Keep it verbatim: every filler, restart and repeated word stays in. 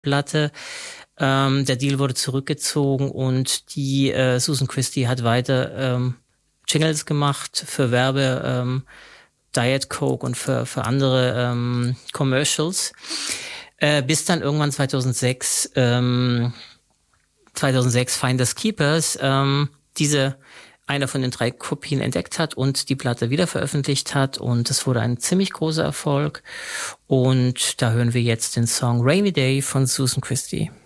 Platte. Ähm, der Deal wurde zurückgezogen und die äh, Susan Christie hat weiter ähm, Jingles gemacht für Werbe, ähm, Diet Coke und für, für andere ähm, Commercials. Äh, bis dann irgendwann zweitausendsechs, ähm, zweitausendsechs Finders Keepers ähm, diese einer von den drei Kopien entdeckt hat und die Platte wieder veröffentlicht hat. Und es wurde ein ziemlich großer Erfolg. Und da hören wir jetzt den Song Rainy Day von Susan Christie.